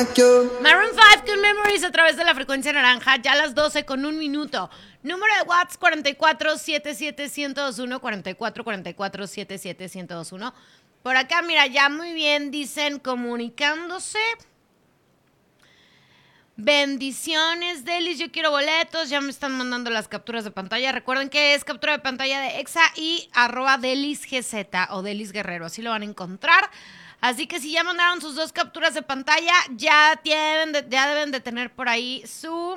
Maroon 5 con Memories a través de la frecuencia naranja, ya a las 12 con 1 minuto. Número de WhatsApp 4477-1021, 444477-1021. Por acá, mira, ya muy bien, dicen comunicándose. Bendiciones, Delis, yo quiero boletos. Ya me están mandando las capturas de pantalla. Recuerden que es captura de pantalla de Exa y @DelisGZ o Delis Guerrero. Así lo van a encontrar. Así que si ya mandaron sus 2 capturas de pantalla, ya deben de tener por ahí su...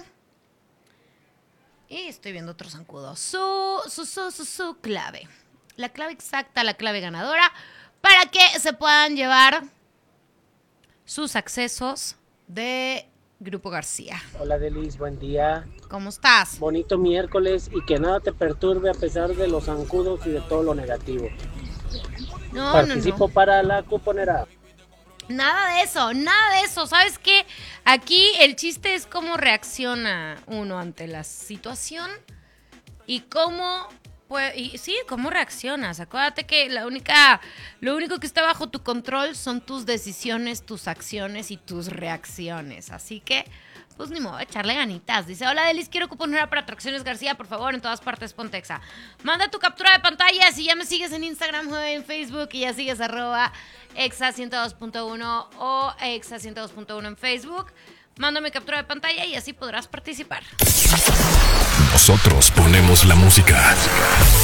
Y estoy viendo otro zancudo. Su clave. La clave exacta, la clave ganadora, para que se puedan llevar sus accesos de Grupo García. Hola Delis, buen día. ¿Cómo estás? Bonito miércoles y que nada te perturbe a pesar de los zancudos y de todo lo negativo. Participo para la cuponera. Nada de eso. ¿Sabes qué? Aquí el chiste es cómo reacciona uno ante la situación y cómo reaccionas. Acuérdate que lo único que está bajo tu control son tus decisiones, tus acciones y tus reacciones. Así que, pues ni modo, echarle ganitas. Dice, hola Delis, quiero cuponera para Atracciones García, por favor, en todas partes ponte Exa. Manda tu captura de pantalla si ya me sigues en Instagram o en Facebook y ya sigues @Exa102.1 o Exa102.1 en Facebook. Mándame captura de pantalla y así podrás participar. Nosotros ponemos la música.